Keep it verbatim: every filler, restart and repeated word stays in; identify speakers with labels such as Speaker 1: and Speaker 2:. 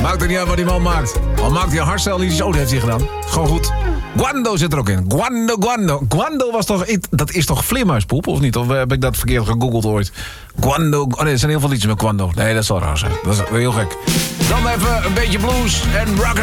Speaker 1: Maakt er niet uit wat die man maakt. Al maakt hij een hardstyle-liedjes, oh, dat heeft hij gedaan. Gewoon goed. Guando zit er ook in. Guando, Guando. Guando was toch... Dat is toch vleermuispoep, of niet? Of heb ik dat verkeerd gegoogeld ooit? Guando... Oh nee, er zijn heel veel liedjes met Guando. Nee, dat zal raar zijn. Dat is heel gek. Dan even een beetje blues en rock.